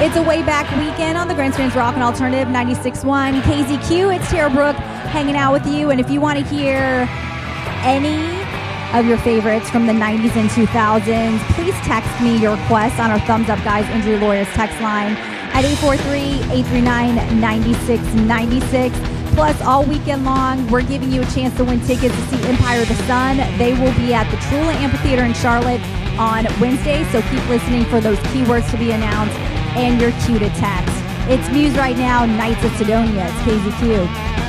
It's a way back weekend on the Grandstands Rock and Alternative 96.1 KZQ. It's Tara Brooke hanging out with you. And if you want to hear any of your favorites from the 90s and 2000s, please text me your requests on our Thumbs Up Guys Injury Lawyers text line at 843-839-9696. Plus, all weekend long, we're giving you a chance to win tickets to see Empire of the Sun. They will be at the Trula Amphitheater in Charlotte on Wednesday, so keep listening for those keywords to be announced and your cue to text. It's Muse right now, Nights at Sidonia. It's KZQ.